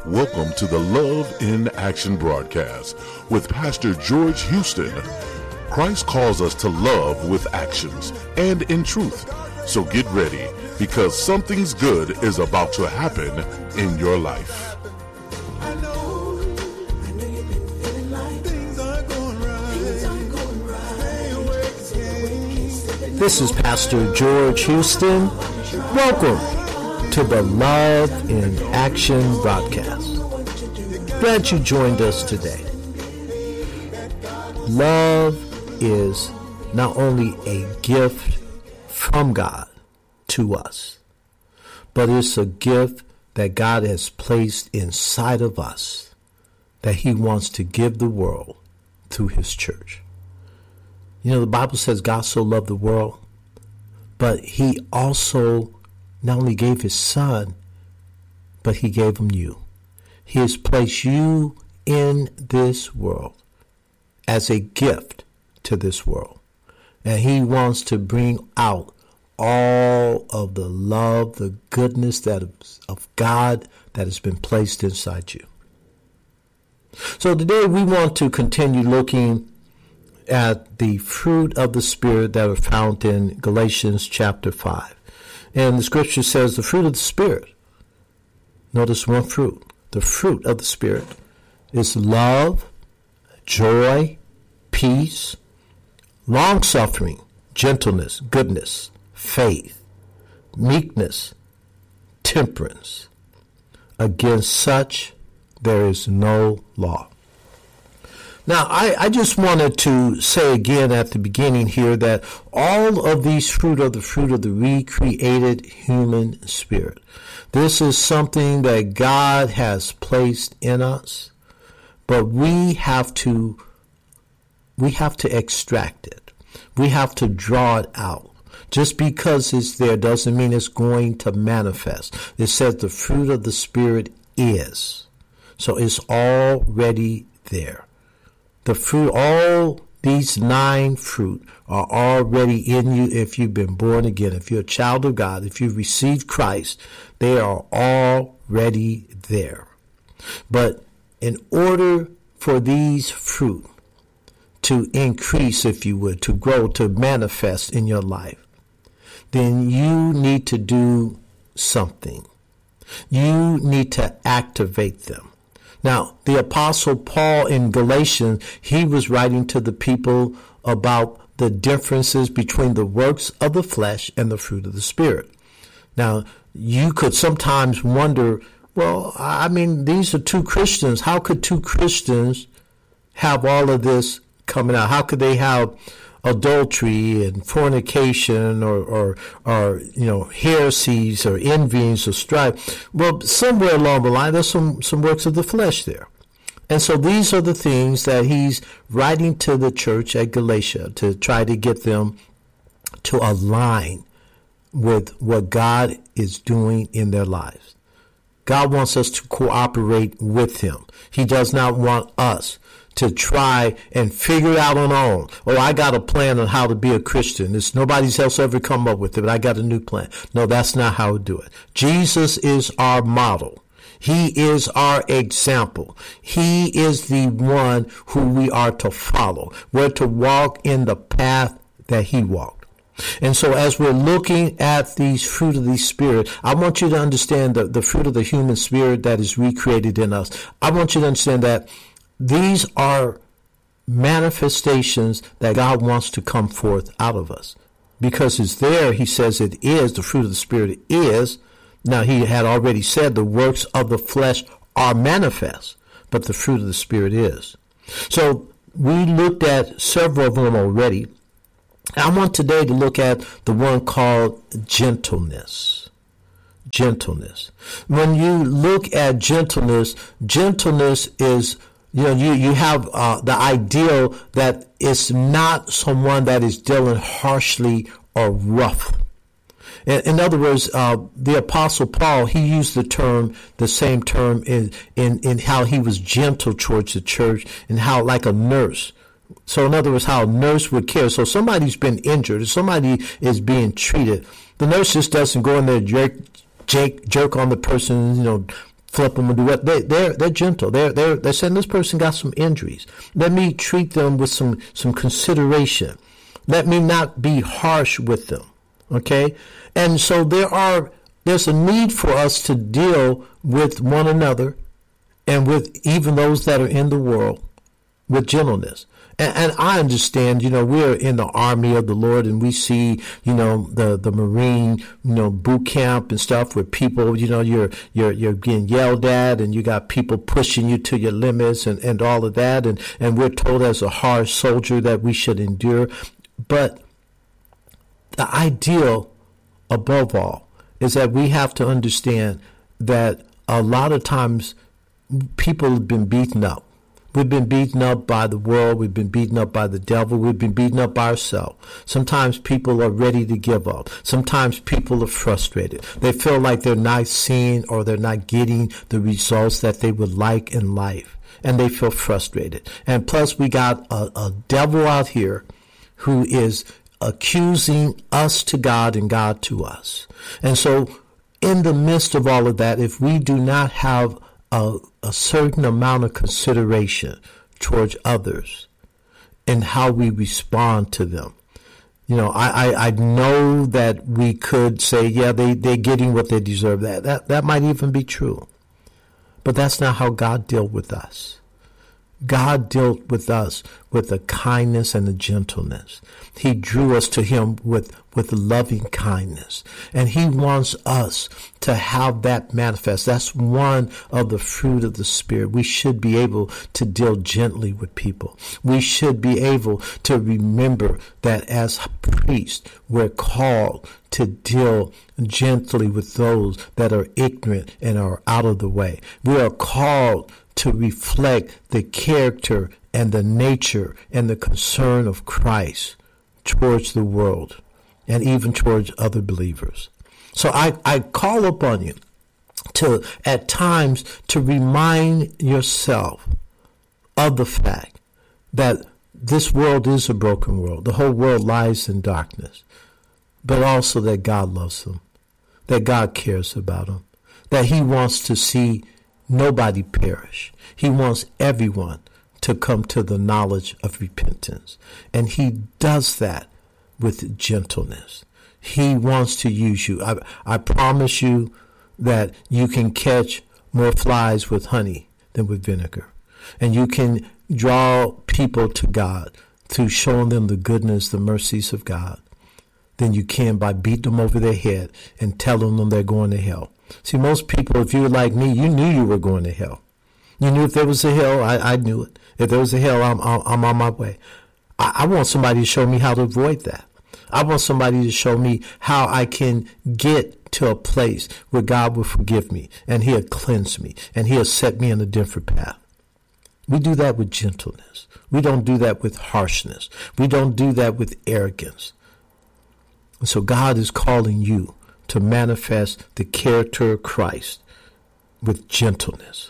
Welcome to the Love in Action broadcast with Pastor George Houston. Christ calls us to love with actions and in truth. So get ready, because something's good is about to happen in your life. I know you've been feeling like things aren't going right. This is Pastor George Houston. Welcome to the Love in Action broadcast. Glad you joined us today. Love is not only a gift from God to us, but it's a gift that God has placed inside of us that he wants to give the world through his church. You know, the Bible says God so loved the world, but he also not only gave his son, but he gave him you. He has placed you in this world as a gift to this world. And he wants to bring out all of the love, the goodness of God that has been placed inside you. So today we want to continue looking at the fruit of the Spirit that are found in Galatians chapter 5. And the scripture says the fruit of the Spirit. Notice one fruit. The fruit of the Spirit is love, joy, peace, long-suffering, gentleness, goodness, faith, meekness, temperance. Against such there is no law. Now, I just wanted to say again at the beginning here that all of these fruit of the recreated human spirit. This is something that God has placed in us, but we have to extract it. We have to draw it out. Just because it's there doesn't mean it's going to manifest. It says the fruit of the Spirit is. So it's already there. The fruit, all these 9 fruit are already in you if you've been born again. If you're a child of God, if you've received Christ, they are already there. But in order for these fruit to increase, if you would, to grow, to manifest in your life, then you need to do something. You need to activate them. Now, the Apostle Paul in Galatians, he was writing to the people about the differences between the works of the flesh and the fruit of the Spirit. Now, you could sometimes wonder, well, I mean, these are 2 Christians. How could 2 Christians have all of this coming out? How could they have adultery and fornication or heresies or envyings or strife? Well, somewhere along the line, there's some works of the flesh there. And so these are the things that he's writing to the church at Galatia to try to get them to align with what God is doing in their lives. God wants us to cooperate with him. He does not want us to try and figure it out on our own. Oh, I got a plan on how to be a Christian. It's nobody's else ever come up with it, but I got a new plan. No, that's not how we do it. Jesus is our model. He is our example. He is the one who we are to follow. We're to walk in the path that he walked. And so as we're looking at these fruit of the Spirit, I want you to understand the fruit of the human spirit that is recreated in us. I want you to understand that these are manifestations that God wants to come forth out of us. Because it's there, he says it is, the fruit of the Spirit is. Now, he had already said the works of the flesh are manifest, but the fruit of the Spirit is. So we looked at several of them already. I want today to look at the one called gentleness. Gentleness. When you look at gentleness, gentleness is, you have the ideal that it's not someone that is dealing harshly or rough. In other words, the Apostle Paul, he used the same term in how he was gentle towards the church and how like a nurse. So in other words, how a nurse would care. So somebody's been injured, or somebody is being treated. The nurse just doesn't go in there jerk on the person, flip them and do what they're gentle. They're saying this person got some injuries. Let me treat them with some consideration. Let me not be harsh with them. Okay? And so there's a need for us to deal with one another and with even those that are in the world with gentleness. And I understand, we're in the army of the Lord, and we see, the Marine, boot camp and stuff where people, you're getting yelled at, and you got people pushing you to your limits and all of that. And we're told as a harsh soldier that we should endure. But the ideal, above all, is that we have to understand that a lot of times people have been beaten up. We've been beaten up by the world. We've been beaten up by the devil. We've been beaten up by ourselves. Sometimes people are ready to give up. Sometimes people are frustrated. They feel like they're not seeing or they're not getting the results that they would like in life. And they feel frustrated. And plus we got a devil out here who is accusing us to God and God to us. And so in the midst of all of that, if we do not have a certain amount of consideration towards others and how we respond to them. I know that we could say, yeah, they're getting what they deserve. That might even be true. But that's not how God dealt with us. God dealt with us with the kindness and the gentleness. He drew us to him with loving kindness. And he wants us to have that manifest. That's one of the fruit of the Spirit. We should be able to deal gently with people. We should be able to remember that as priests, we're called to deal gently with those that are ignorant and are out of the way. We are called to reflect the character and the nature and the concern of Christ towards the world and even towards other believers. So I call upon you to, at times, to remind yourself of the fact that this world is a broken world. The whole world lies in darkness. But also that God loves them, that God cares about them, that he wants to see nobody perish. He wants everyone to come to the knowledge of repentance. And he does that with gentleness. He wants to use you. I promise you that you can catch more flies with honey than with vinegar. And you can draw people to God through showing them the goodness, the mercies of God, than you can by beating them over their head and telling them they're going to hell. See, most people, if you were like me, you knew you were going to hell. You knew if there was a hell, I knew it. If there was a hell, I'm on my way. I want somebody to show me how to avoid that. I want somebody to show me how I can get to a place where God will forgive me and he'll cleanse me and he'll set me on a different path. We do that with gentleness. We don't do that with harshness. We don't do that with arrogance. And so God is calling you to manifest the character of Christ with gentleness.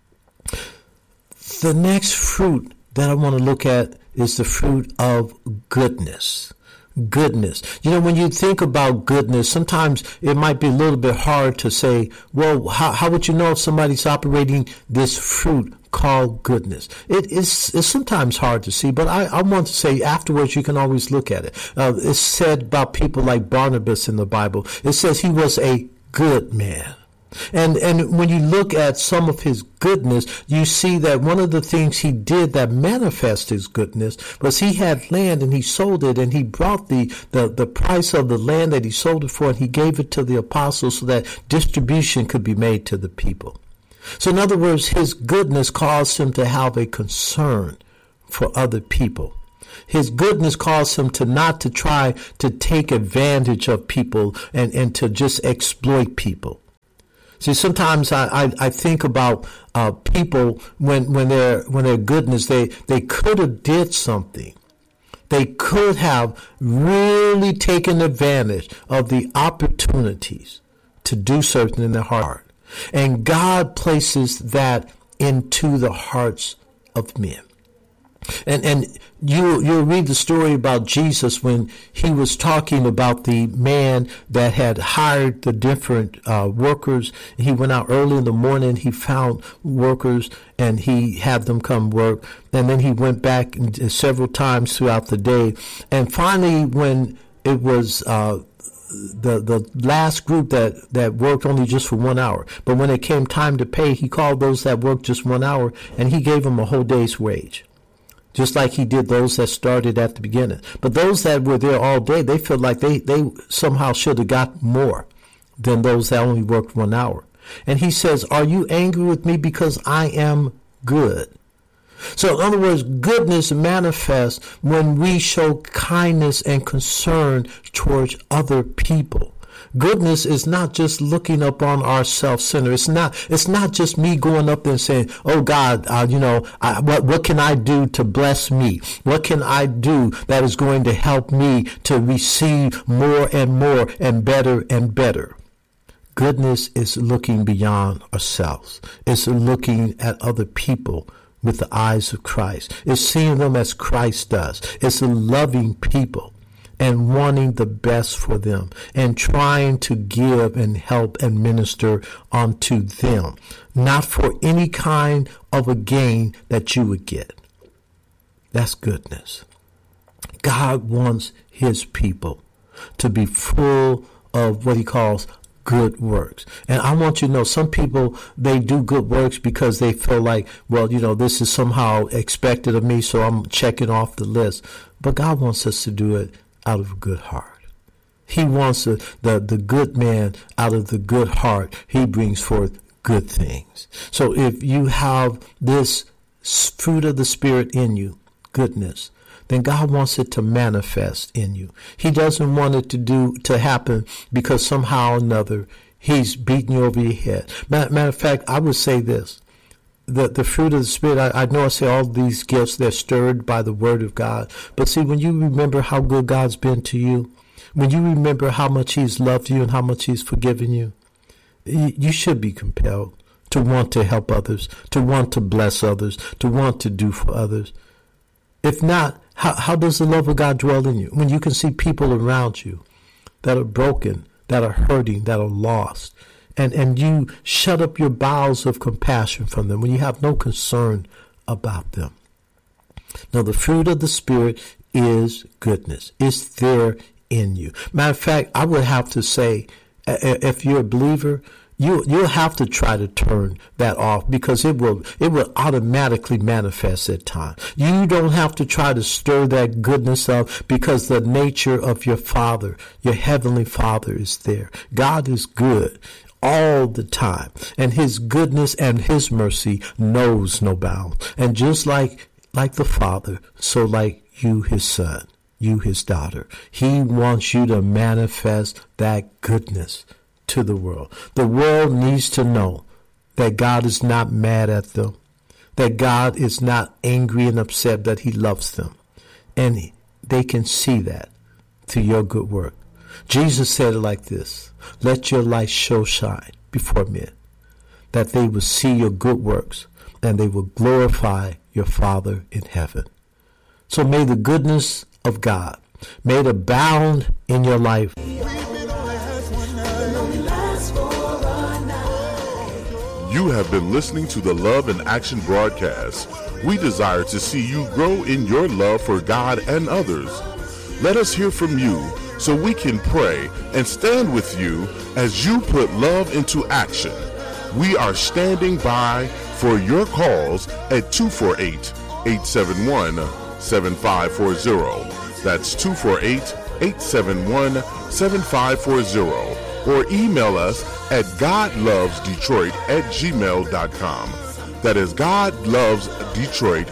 The next fruit that I want to look at is the fruit of goodness. Goodness. When you think about goodness, sometimes it might be a little bit hard to say, well, how would you know if somebody's operating this fruit called goodness? It's sometimes hard to see, but I want to say afterwards you can always look at it. It's said about people like Barnabas in the Bible. It says he was a good man. And when you look at some of his goodness, you see that one of the things he did that manifest his goodness was he had land and he sold it, and he brought the price of the land that he sold it for, and he gave it to the apostles so that distribution could be made to the people. So in other words, his goodness caused him to have a concern for other people. His goodness caused him to not to try to take advantage of people and to just exploit people. See, sometimes I think about people when their goodness, they could have did something. They could have really taken advantage of the opportunities to do something in their heart. And God places that into the hearts of men. And you'll read the story about Jesus when he was talking about the man that had hired the different workers. He went out early in the morning. He found workers and he had them come work. And then he went back several times throughout the day. And finally, when it was the last group that worked only just for 1 hour, but when it came time to pay, he called those that worked just 1 hour and he gave them a whole day's wage, just like he did those that started at the beginning. But those that were there all day, they felt like they somehow should have got more than those that only worked 1 hour. And he says, are you angry with me because I am good? So in other words, goodness manifests when we show kindness and concern towards other people. Goodness is not just looking up on our self-centered. It's not just me going up there and saying, oh God, what can I do to bless me? What can I do that is going to help me to receive more and more and better and better? Goodness is looking beyond ourselves. It's looking at other people with the eyes of Christ. It's seeing them as Christ does. It's loving people and wanting the best for them and trying to give and help and minister unto them, not for any kind of a gain that you would get. That's goodness. God wants his people to be full of what he calls good works. And I want you to know, some people, they do good works because they feel like, well, this is somehow expected of me, so I'm checking off the list. But God wants us to do it out of a good heart. He wants the good man out of the good heart. He brings forth good things. So if you have this fruit of the Spirit in you, goodness, then God wants it to manifest in you. He doesn't want it to happen because somehow or another he's beating you over your head. Matter of fact, I would say this. The fruit of the Spirit, I know I say all these gifts, they're stirred by the Word of God. But see, when you remember how good God's been to you, when you remember how much he's loved you and how much he's forgiven you, you should be compelled to want to help others, to want to bless others, to want to do for others. If not, how does the love of God dwell in you? When you can see people around you that are broken, that are hurting, that are lost, and you shut up your bowels of compassion from them when you have no concern about them. Now, the fruit of the Spirit is goodness. It's there in you. Matter of fact, I would have to say, if you're a believer, you'll have to try to turn that off because it will automatically manifest at times. You don't have to try to stir that goodness up because the nature of your Father, your Heavenly Father, is there. God is good all the time, and his goodness and his mercy knows no bounds. And just like the Father, so like you, his son, you, his daughter, he wants you to manifest that goodness to the world. The world needs to know that God is not mad at them, that God is not angry and upset, that he loves them. And they can see that through your good work. Jesus said it like this: let your light so shine before men that they will see your good works and they will glorify your Father in heaven. So may the goodness of God, may it abound in your life. You have been listening to the Love in Action broadcast. We desire to see you grow in your love for God and others. Let us hear from you so we can pray and stand with you as you put love into action. We are standing by for your calls at 248-871-7540. That's 248-871-7540. Or email us at godlovesdetroit@gmail.com. That is godlovesdetroit